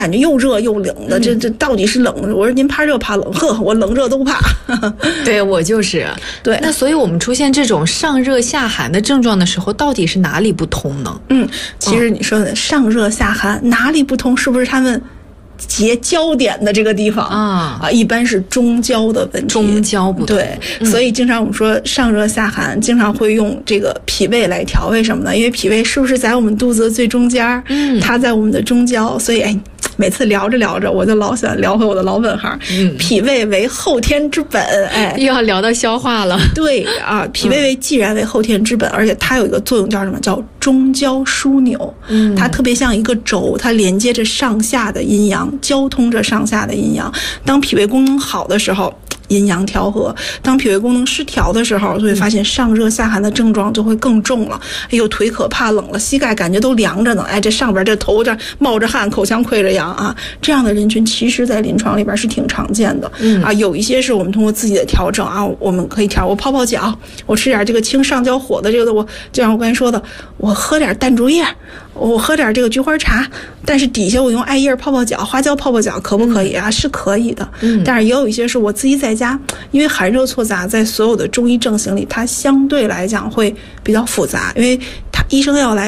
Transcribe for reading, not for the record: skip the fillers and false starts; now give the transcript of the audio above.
感觉又热又冷的，这到底是冷？我说您怕热怕冷，呵，我冷热都怕。 对，我就是。 对， 那所以我们出现这种上热下寒的症状的时候，到底是哪里不通呢？ 其实你说的上热下寒哪里不通，是不是他们结焦点的这个地方一般是中焦的问题， 中焦不通。 对，所以经常我们说上热下寒，经常会用这个脾胃来调，为什么呢？因为脾胃是不是在我们肚子的最中间？它在我们的中焦，所以每次聊着聊着，我就老想聊回我的老本行，脾胃为后天之本， 又要聊到消化了。 对啊，脾胃既然为后天之本，而且它有一个作用叫什么？叫中焦枢纽。它特别像一个轴，它连接着上下的阴阳，交通着上下的阴阳。当脾胃功能好的时候，阴阳调和；当脾胃功能失调的时候，就会发现上热下寒的症状就会更重了。哎呦，腿可怕冷了，膝盖感觉都凉着呢。这上边这头这冒着汗，口腔溃着疡啊，这样的人群其实在临床里边是挺常见的。有一些是我们通过自己的调整啊，我们可以调。我泡泡脚，我吃点这个清上焦火的这个，我就像我刚才说的，我喝点淡竹叶，我喝点这个菊花茶，但是底下我用艾叶泡泡脚，花椒泡泡脚，可不可以啊？是可以的。但是也有一些是我自己在家，因为寒热错杂在所有的中医症型里，它相对来讲会比较复杂，因为医生要来